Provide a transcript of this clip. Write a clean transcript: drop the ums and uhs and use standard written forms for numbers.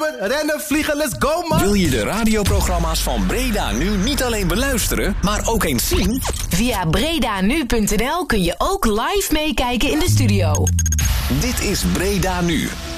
lopen, rennen, vliegen, let's go, man! Wil je de radioprogramma's van Breda Nu niet alleen beluisteren, maar ook eens zien? Via bredanu.nl kun je ook live meekijken in de studio. Dit is Breda Nu.